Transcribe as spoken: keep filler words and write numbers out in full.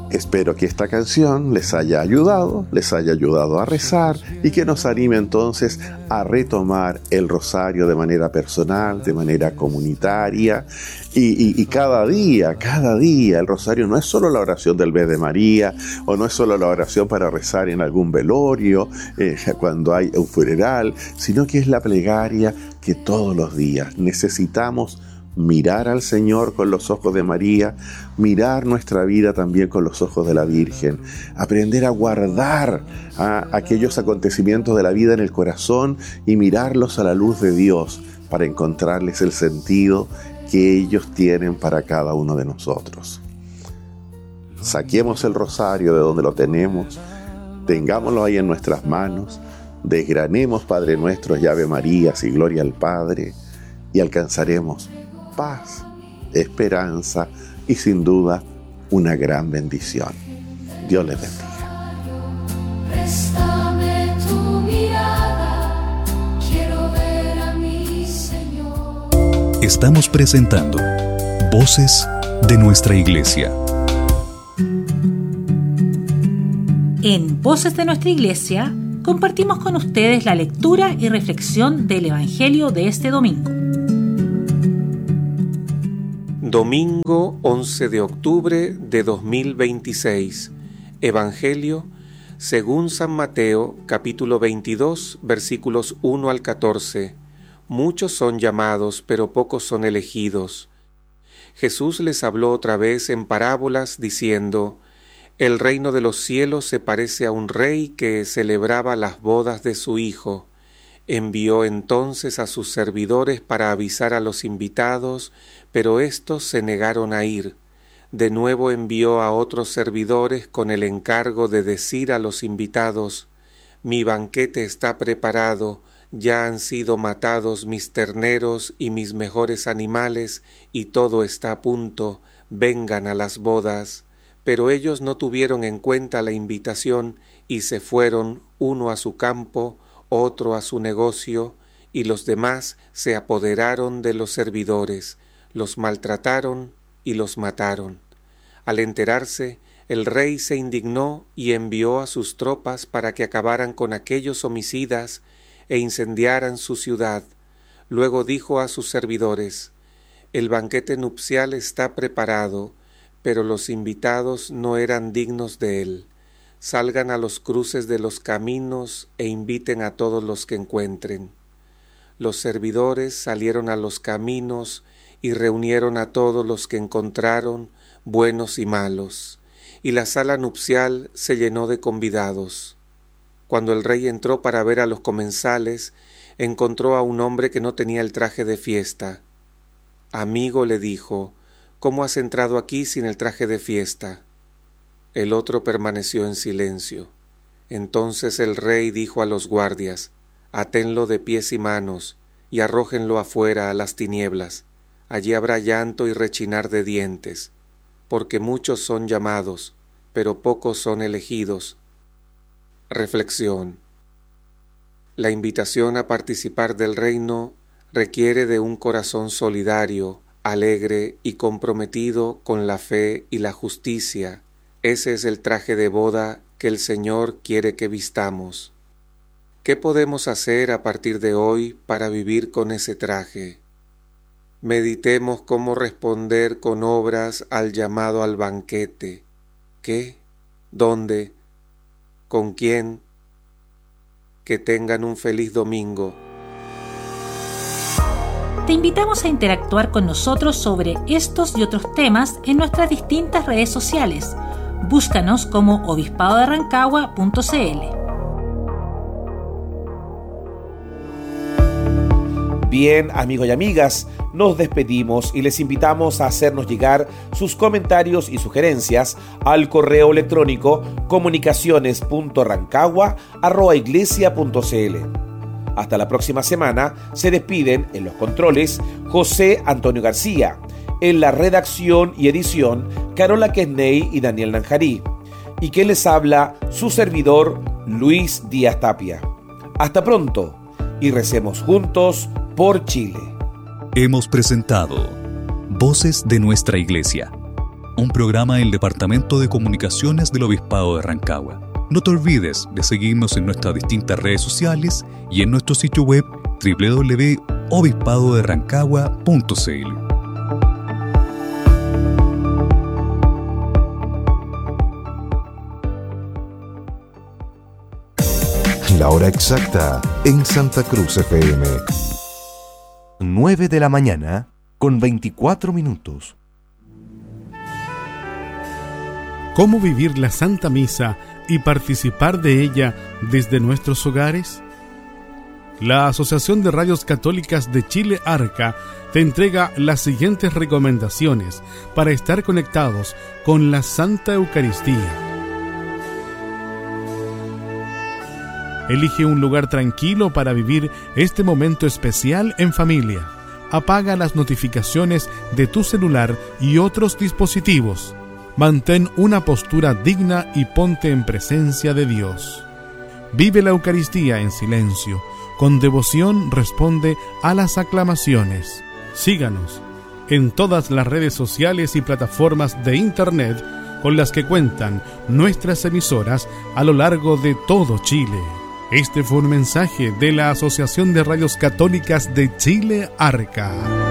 Espero que esta canción les haya ayudado, les haya ayudado a rezar y que nos anime entonces a retomar el rosario de manera personal, de manera comunitaria y, y, y cada día, cada día el rosario no es solo la oración del Ve de María o no es solo la oración para rezar en algún velorio, eh, cuando hay un funeral, sino que es la plegaria que todos los días necesitamos mirar al Señor con los ojos de María, mirar nuestra vida también con los ojos de la Virgen, aprender a guardar a aquellos acontecimientos de la vida en el corazón y mirarlos a la luz de Dios para encontrarles el sentido que ellos tienen para cada uno de nosotros. Saquemos el rosario de donde lo tenemos, tengámoslo ahí en nuestras manos, desgranemos Padre Nuestro y Ave Marías y Gloria al Padre y alcanzaremos paz, esperanza y sin duda una gran bendición. Dios les bendiga. Préstame tu mirada, quiero ver a mi Señor. Estamos presentando Voces de nuestra Iglesia. En Voces de nuestra Iglesia compartimos con ustedes la lectura y reflexión del Evangelio de este domingo. Domingo once de octubre de dos mil veintiséis. Evangelio según San Mateo, capítulo veintidós, versículos uno al catorce. Muchos son llamados, pero pocos son elegidos. Jesús les habló otra vez en parábolas, diciendo: El reino de los cielos se parece a un rey que celebraba las bodas de su hijo. Envió entonces a sus servidores para avisar a los invitados, pero éstos se negaron a ir. De nuevo envió a otros servidores con el encargo de decir a los invitados: Mi banquete está preparado, ya han sido matados mis terneros y mis mejores animales, y todo está a punto, vengan a las bodas. Pero ellos no tuvieron en cuenta la invitación y se fueron, uno a su campo, otro a su negocio, y los demás se apoderaron de los servidores, los maltrataron y los mataron. Al enterarse, el rey se indignó y envió a sus tropas para que acabaran con aquellos homicidas e incendiaran su ciudad. Luego dijo a sus servidores: El banquete nupcial está preparado, pero los invitados no eran dignos de él. Salgan a los cruces de los caminos e inviten a todos los que encuentren. Los servidores salieron a los caminos y reunieron a todos los que encontraron, buenos y malos, y la sala nupcial se llenó de convidados. Cuando el rey entró para ver a los comensales, encontró a un hombre que no tenía el traje de fiesta. Amigo, le dijo, ¿cómo has entrado aquí sin el traje de fiesta? El otro permaneció en silencio. Entonces el rey dijo a los guardias: Atenlo de pies y manos, y arrójenlo afuera a las tinieblas. Allí habrá llanto y rechinar de dientes, porque muchos son llamados, pero pocos son elegidos. Reflexión. La invitación a participar del reino requiere de un corazón solidario, alegre y comprometido con la fe y la justicia. Ese es el traje de boda que el Señor quiere que vistamos. ¿Qué podemos hacer a partir de hoy para vivir con ese traje? Meditemos cómo responder con obras al llamado al banquete. ¿Qué? ¿Dónde? ¿Con quién? Que tengan un feliz domingo. Te invitamos a interactuar con nosotros sobre estos y otros temas en nuestras distintas redes sociales. Búscanos como obispado de rancagua punto c l. Bien, amigos y amigas, nos despedimos y les invitamos a hacernos llegar sus comentarios y sugerencias al correo electrónico comunicaciones punto rancagua arroba iglesia punto c l. Hasta la próxima semana. Se despiden en los controles José Antonio García, en la redacción y edición Carola Quesney y Daniel Nanjarí, y que les habla su servidor Luis Díaz Tapia. Hasta pronto y recemos juntos por Chile. Hemos presentado Voces de nuestra Iglesia. un programa del Departamento de Comunicaciones del Obispado de Rancagua. No te olvides de seguirnos en nuestras distintas redes sociales y en nuestro sitio web doble u doble u doble u punto obispado de rancagua punto c l. La hora exacta en Santa Cruz F M. nueve de la mañana con veinticuatro minutos. ¿Cómo vivir la Santa Misa y participar de ella desde nuestros hogares? La Asociación de Radios Católicas de Chile, ARCA, te entrega las siguientes recomendaciones para estar conectados con la Santa Eucaristía. Elige un lugar tranquilo para vivir este momento especial en familia. Apaga las notificaciones de tu celular y otros dispositivos. Mantén una postura digna y ponte en presencia de Dios. Vive la Eucaristía en silencio. Con devoción responde a las aclamaciones. Síganos en todas las redes sociales y plataformas de Internet con las que cuentan nuestras emisoras a lo largo de todo Chile. Este fue un mensaje de la Asociación de Radios Católicas de Chile, ARCA.